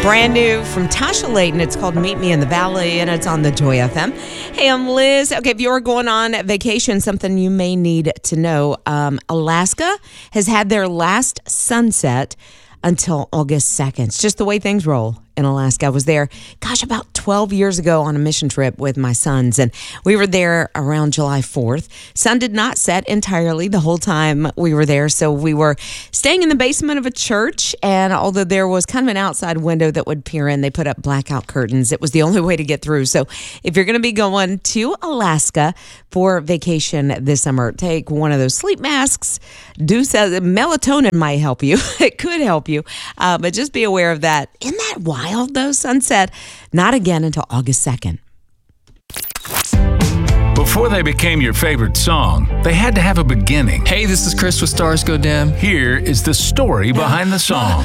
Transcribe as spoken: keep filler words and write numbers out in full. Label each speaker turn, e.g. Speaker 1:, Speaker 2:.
Speaker 1: Brand new from Tasha Layton. It's called Meet Me in the Valley, and it's on the Joy F M. Hey, I'm Liz. Okay, if you're going on vacation, something you may need to know. Um, Alaska has had their last sunset until August second. It's just the way things roll in Alaska. I was there, gosh, about twelve years ago on a mission trip with my sons, and we were there around July fourth. Sun did not set entirely the whole time we were there, so we were staying in the basement of a church, and although there was kind of an outside window that would peer in, they put up blackout curtains. It was the only way to get through. So if you're going to be going to Alaska for vacation this summer, take one of those sleep masks. Do so. Melatonin might help you. It could help you, uh, but just be aware of that. Isn't that wild, though? Sunset, not again until August second.
Speaker 2: Before they became your favorite song, they had to have a beginning.
Speaker 3: Hey, this is Chris with Stars Go Dim.
Speaker 2: Here is the story behind the song.